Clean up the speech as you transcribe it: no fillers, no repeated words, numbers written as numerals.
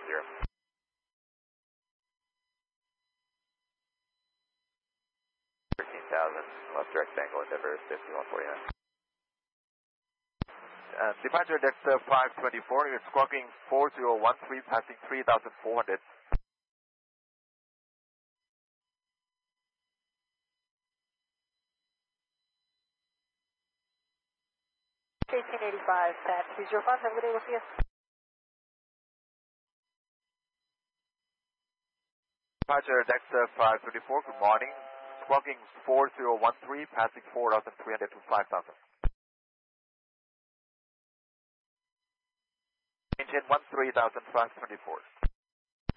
13,000, left direct angle, Endeavour 5149. Departure Dexter 524, it's squawking 4013, passing 3,400. KC-85, Pat 205, have a good day, we'll see you. Departure Dexter 524, good morning. Squawking 4013, passing 4,300 to 5,000. Engine 13,524.